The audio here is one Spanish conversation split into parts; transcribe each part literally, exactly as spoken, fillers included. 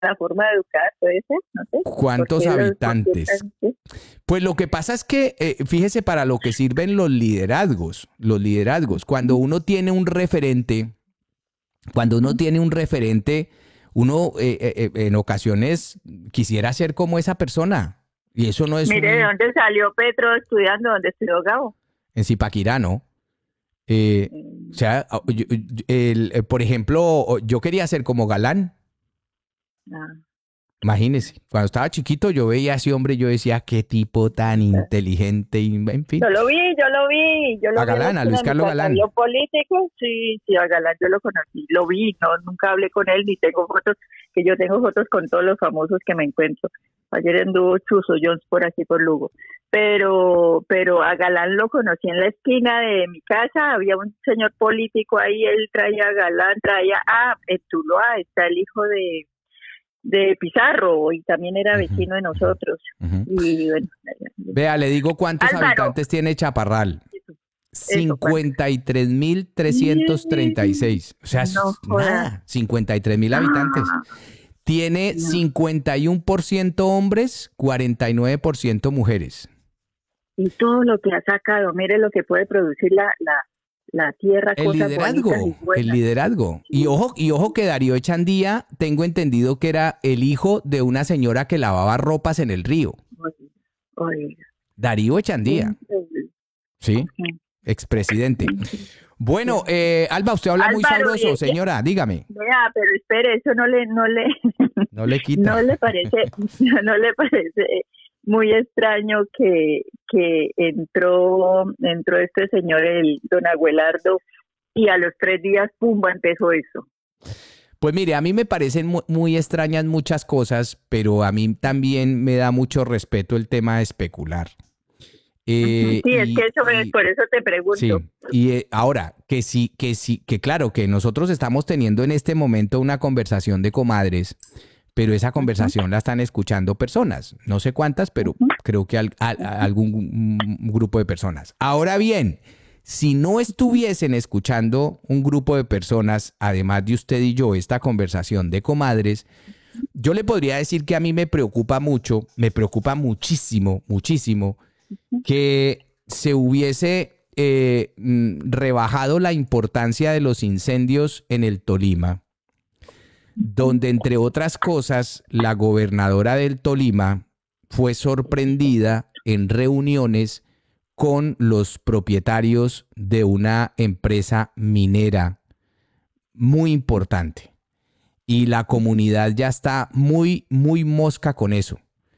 la forma de educar, puede ser, no sé. ¿Cuántos habitantes? Los, pues lo que pasa es que, eh, fíjese, para lo que sirven los liderazgos, los liderazgos, cuando uno tiene un referente, cuando uno tiene un referente, uno eh, eh, en ocasiones quisiera ser como esa persona. Y eso no es. Mire, un... ¿de dónde salió Petro estudiando? ¿Dónde estudió Gabo? En Zipaquirá, ¿no? Eh, mm. O sea, yo, el, el, por ejemplo, yo quería ser como Galán. Ah. Imagínese, cuando estaba chiquito yo veía a ese hombre y yo decía, qué tipo tan inteligente, y, en fin. Yo lo vi, yo lo vi. Yo lo a Galán, a Luis Carlos Galán. Político, sí, sí, a Galán yo lo conocí, lo vi, no, nunca hablé con él, ni tengo fotos, que yo tengo fotos con todos los famosos que me encuentro. Ayer anduvo Chuzo Jones por aquí, por Lugo. Pero pero a Galán lo conocí en la esquina de mi casa, había un señor político ahí, él traía a Galán, traía, ah, en Tuluá está el hijo de... de Pizarro, y también era vecino uh-huh. de nosotros. Uh-huh. Y bueno, vea, le digo cuántos Álvaro. habitantes tiene Chaparral. cincuenta y tres mil trescientos treinta y seis. O sea, no, nada, cincuenta y tres mil habitantes. Ah, tiene no. cincuenta y uno por ciento hombres, cuarenta y nueve por ciento mujeres. Y todo lo que ha sacado, mire lo que puede producir la... la la tierra, el liderazgo, el liderazgo. Y ojo, y ojo que Darío Echandía, tengo entendido que era el hijo de una señora que lavaba ropas en el río. Oiga, oiga. Darío Echandía. Sí, expresidente. Bueno, eh, Alba, usted habla Álvaro, muy sabroso, señora, dígame. Vea, pero espere, eso no le, no le, no le quita. No le parece, no le parece muy extraño que, que entró entró este señor, el don Aguelardo, y a los tres días, pumba, empezó eso. Pues mire, a mí me parecen muy, muy extrañas muchas cosas, pero a mí también me da mucho respeto el tema de especular. Eh, sí, y, es que eso y, es, por eso te pregunto. Sí, y eh, ahora, que sí, que sí, que claro, que nosotros estamos teniendo en este momento una conversación de comadres, pero esa conversación uh-huh. la están escuchando personas, no sé cuántas, pero uh-huh. creo que al, al, algún grupo de personas. Ahora bien, si no estuviesen escuchando un grupo de personas, además de usted y yo, esta conversación de comadres, yo le podría decir que a mí me preocupa mucho, me preocupa muchísimo, muchísimo, uh-huh. que se hubiese eh, rebajado la importancia de los incendios en el Tolima, donde, entre otras cosas, la gobernadora del Tolima fue sorprendida en reuniones con los propietarios de una empresa minera muy importante. Y la comunidad ya está muy, muy mosca con eso,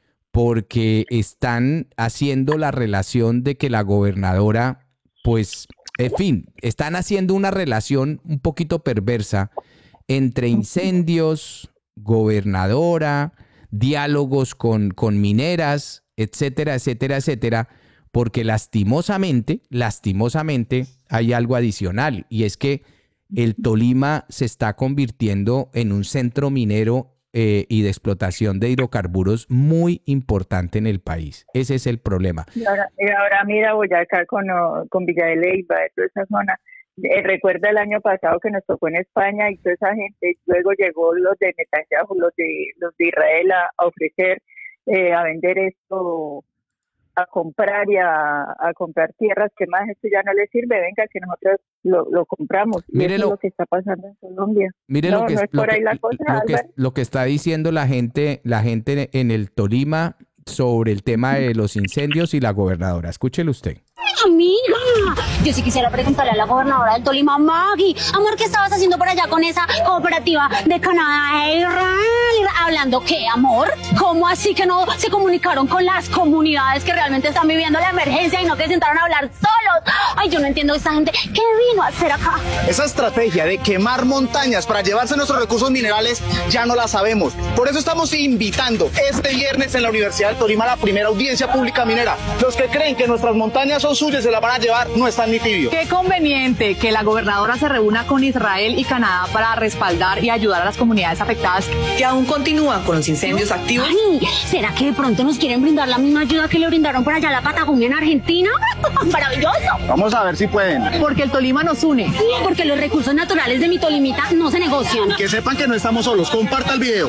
porque están haciendo la relación de que la gobernadora, pues, en fin, están haciendo una relación un poquito perversa entre incendios, gobernadora, diálogos con, con mineras, etcétera, etcétera, etcétera, porque lastimosamente, lastimosamente hay algo adicional, y es que el Tolima se está convirtiendo en un centro minero eh, y de explotación de hidrocarburos muy importante en el país. Ese es el problema. Y ahora, y ahora mira Boyacá con, con Villa de Leyva, toda esa zona. Eh, recuerda el año pasado que nos tocó en España y toda esa gente, luego llegó los de Netanyahu, los de los de Israel a, a ofrecer, eh, a vender esto, a comprar y a, a comprar tierras que más esto ya no le sirve, venga que nosotros lo, lo compramos. Y mire eso lo, es lo que está pasando en Colombia. Mire no, lo que, no es lo por que, ahí la cosa, lo, que, lo que está diciendo la gente, la gente en el Tolima sobre el tema de los incendios y la gobernadora. Escúchelo usted. Amiga, yo sí quisiera preguntarle a la gobernadora del Tolima, Maggie, amor, ¿qué estabas haciendo por allá con esa cooperativa de Canadá e Israel? ¿Hablando qué, amor? ¿Cómo así que no se comunicaron con las comunidades que realmente están viviendo la emergencia y no que se sentaron a hablar solos? Ay, yo no entiendo esta gente. ¿Qué vino a hacer acá? Esa estrategia de quemar montañas para llevarse nuestros recursos minerales ya no la sabemos. Por eso estamos invitando este viernes en la Universidad del Tolima a la primera audiencia pública minera. Los que creen que nuestras montañas son suyas se la van a llevar, no están ni tibio. Qué conveniente que la gobernadora se reúna con Israel y Canadá para respaldar y ayudar a las comunidades afectadas que aún continúan continúa con los incendios activos. Ay, ¿será que de pronto nos quieren brindar la misma ayuda que le brindaron por allá a la Patagonia en Argentina? ¡Maravilloso! Vamos a ver si pueden. Porque el Tolima nos une. Porque los recursos naturales de mi Tolimita no se negocian. Que sepan que no estamos solos. Comparta el video.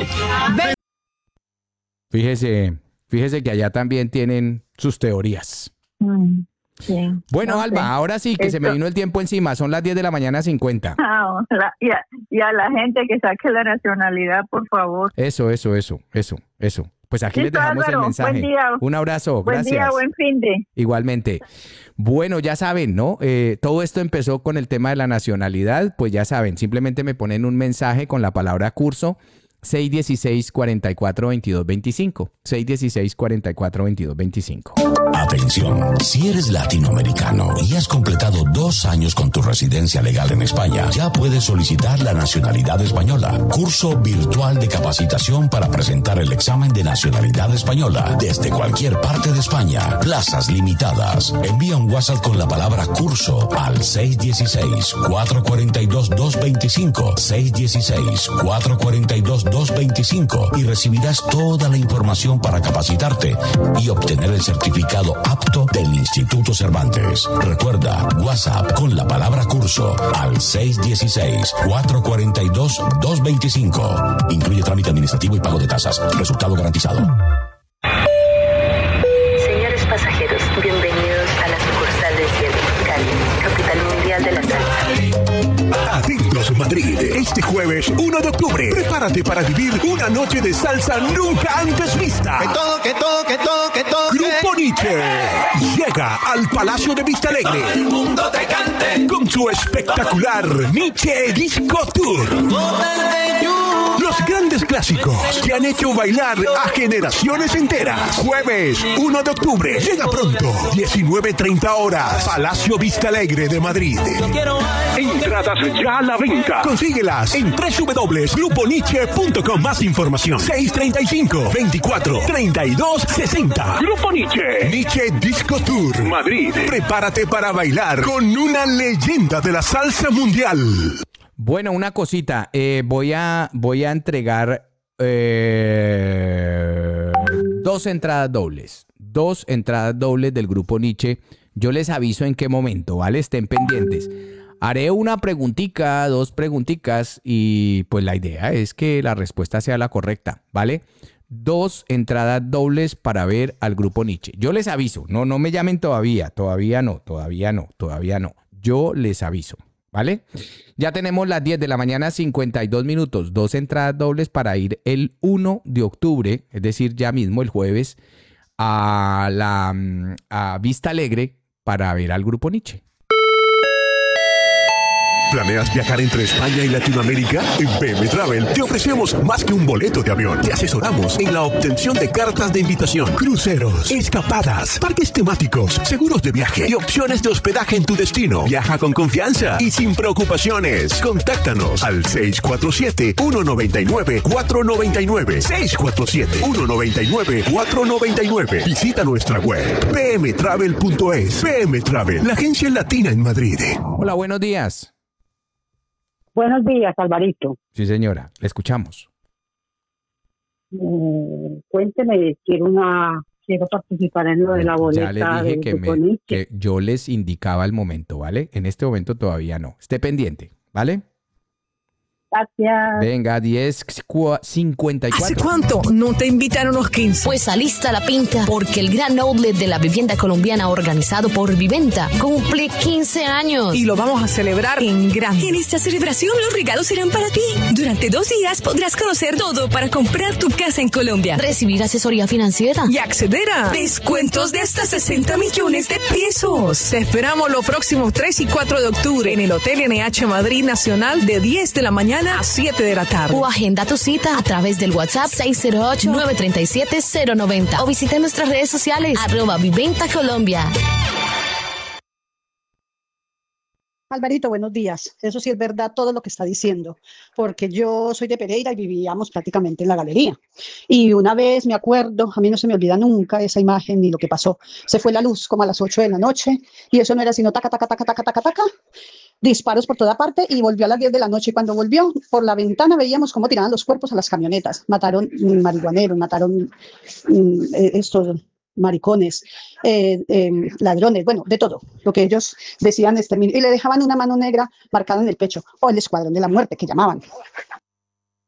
Fíjese, fíjese que allá también tienen sus teorías. Mm, sí. Bueno, No Alba, sé. ahora sí que se me Esto- vino el tiempo encima. Son las diez de la mañana cincuenta. Ah, la- y, a, y a la gente que saque la nacionalidad, por favor. Eso, eso, eso, eso, eso. Pues aquí les Listo, dejamos Álvaro, el mensaje. buen día. Un abrazo, Buen gracias. día, buen fin de. Igualmente. Bueno, ya saben, ¿no? Eh, todo esto empezó con el tema de la nacionalidad, pues ya saben, simplemente me ponen un mensaje con la palabra curso seis uno seis, cuatro cuatro, dos dos dos cinco. seis uno seis, cuatro cuatro, dos dos dos cinco. Atención, si eres latinoamericano y has completado dos años con tu residencia legal en España, ya puedes solicitar la nacionalidad española. Curso virtual de capacitación para presentar el examen de nacionalidad española desde cualquier parte de España. Plazas limitadas. Envía un WhatsApp con la palabra curso al seis uno seis, cuatro cuatro dos, dos dos cinco. seis uno seis, cuatro cuatro dos, dos dos cinco y recibirás toda la información para capacitarte y obtener el certificado apto del Instituto Cervantes. Recuerda, WhatsApp con la palabra curso al seis uno seis, cuatro cuatro dos, dos dos cinco. Incluye trámite administrativo y pago de tasas. Resultado garantizado. Señores pasajeros, bienvenidos a la sucursal de Cielo, Cali, capital mundial de la salsa. Atentos Madrid, este jueves uno de octubre, prepárate para vivir una noche de salsa nunca antes vista. Que todo, que todo, que todo, que todo. Grupo Nietzsche llega al Palacio de Vista Alegre. El mundo te cante con su espectacular Nietzsche Disco Tour. Los grandes clásicos que han hecho bailar a generaciones enteras. Jueves uno de octubre, llega pronto, diecinueve treinta horas, Palacio Vista Alegre de Madrid. Entradas ya a la venta. Consíguelas en doble u doble u doble u punto grupo nietzsche punto com. Más información seis treinta y cinco, veinticuatro, treinta y dos, sesenta. Grupo Nietzsche. Nietzsche Disco Tour Madrid. Prepárate para bailar con una leyenda de la salsa mundial. Bueno, una cosita, eh, voy a voy a entregar eh, dos entradas dobles, dos entradas dobles del Grupo Nietzsche. Yo les aviso en qué momento, ¿vale? Estén pendientes. Haré una preguntica, dos pregunticas y pues la idea es que la respuesta sea la correcta, ¿vale? Dos entradas dobles para ver al Grupo Nietzsche. Yo les aviso, no, no me llamen todavía, todavía no, todavía no, todavía no. Yo les aviso, ¿vale? Ya tenemos las diez de la mañana, cincuenta y dos minutos, dos entradas dobles para ir el uno de octubre, es decir, ya mismo el jueves, a la a Vista Alegre para ver al Grupo Nietzsche. ¿Planeas viajar entre España y Latinoamérica? En P M Travel te ofrecemos más que un boleto de avión. Te asesoramos en la obtención de cartas de invitación, cruceros, escapadas, parques temáticos, seguros de viaje y opciones de hospedaje en tu destino. Viaja con confianza y sin preocupaciones. Contáctanos al seis cuatro siete, uno nueve nueve, cuatro nueve nueve. seis cuatro siete, uno nueve nueve, cuatro nueve nueve. Visita nuestra web p m travel punto es. P M Travel, la agencia latina en Madrid. Hola, buenos días. Buenos días, Alvarito. Sí, señora, le escuchamos. Eh, cuénteme, quiero una, quiero participar en lo de la boleta. Ya les dije del que, Grupo me, Nietzsche. que yo les indicaba el momento, ¿vale? En este momento todavía no. Esté pendiente, ¿vale? Gracias. Venga, diez cincuenta y cuatro. ¿Hace cuánto no te invitan a unos quince? Pues alista la pinta, porque el gran outlet de la vivienda colombiana organizado por Viventa cumple quince años. Y lo vamos a celebrar en grande. En esta celebración los regalos serán para ti. Durante dos días podrás conocer todo para comprar tu casa en Colombia. Recibir asesoría financiera. Y acceder a descuentos de hasta sesenta millones de pesos. Te esperamos los próximos tres y cuatro de octubre en el Hotel N H Madrid Nacional de diez de la mañana a siete de la tarde. O agenda tu cita a través del WhatsApp seis cero ocho, nueve tres siete, cero nueve cero o visita nuestras redes sociales arroba Viventa Colombia. Alvarito, buenos días. Eso sí es verdad todo lo que está diciendo, porque yo soy de Pereira y vivíamos prácticamente en la galería. Y una vez me acuerdo, a mí no se me olvida nunca esa imagen ni lo que pasó. Se fue la luz como a las ocho de la noche y eso no era sino taca, taca, taca, taca, taca, taca. disparos por toda parte y volvió a las diez de la noche. Y cuando volvió, por la ventana veíamos cómo tiraban los cuerpos a las camionetas. Mataron mm, marihuaneros, mataron mm, eh, estos maricones, eh, eh, ladrones, bueno, de todo. Lo que ellos decían exterminio. Y le dejaban una mano negra marcada en el pecho, o el escuadrón de la muerte, que llamaban.